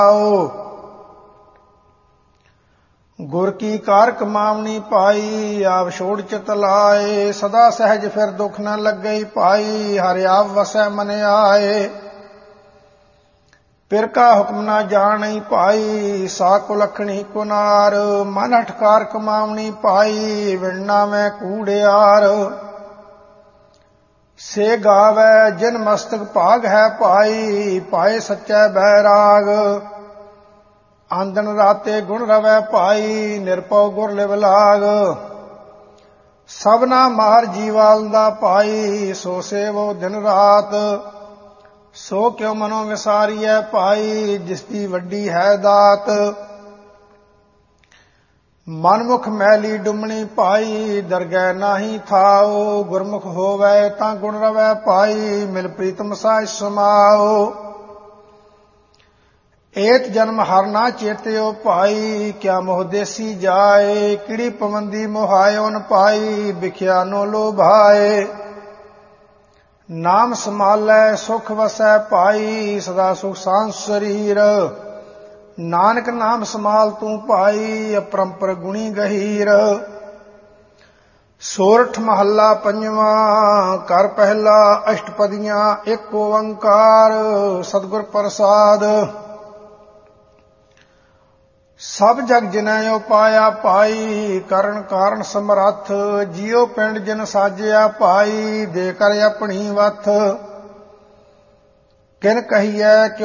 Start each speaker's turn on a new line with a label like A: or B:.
A: गुर की कार कमावनी पाई आप छोड़ चित लाए सदा सहज फिर दुख न लग गई पाई हरि आप वसै मन आए पिर का हुक्म न जानी पाई साको लखनी कुनार मन हठकार कमावनी पाई विणना में कूड़ियार से गावै जिन मस्तक भाग है पाई पाए सच्चै बैराग आंदन राते गुण रवै पाई निरपौ गुर लिव लाग सबना मार जीवाल दा पाई सो सेवो दिन रात सो क्यों मनो विसारियै पाई जिसदी वड्डी है दात मनमुख मैली डुमणी पाई दरगह नाही थाओ गुरमुख होवै तां गुण रवै पाई मिल प्रीतम साज समाओ एत जन्म हर ना चेत्यो पाई क्या मोह देसी जाए किड़ी पवंदी मोहायो न पाई बिख्या नो लोभाए नाम समालै सुख वसै पाई सदा सुख सांस शरीर नानक नाम समाल तू पाई अपरंपर गुणी गहीर सोरठ महला पंजवा कर पहला अष्टपदियां एक ओंकार सतगुर प्रसाद सब जग जिनै पाया पाई करण कारण समरथ जियो पिंड जिन साजिया पाई दे कर अपनी वथ किन कहिए